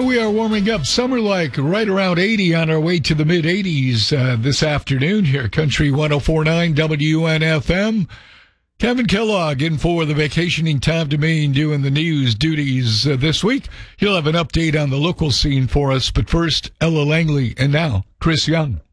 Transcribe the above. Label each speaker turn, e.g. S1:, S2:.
S1: we are warming up. Summer like right around 80 on our way to the mid-80s this afternoon here. Country 104.9 WNFM. Kevin Kellogg in for the vacationing Tom Domain doing the news duties this week. He'll have an update on the local scene for us. But first, Ella Langley and now Chris Young.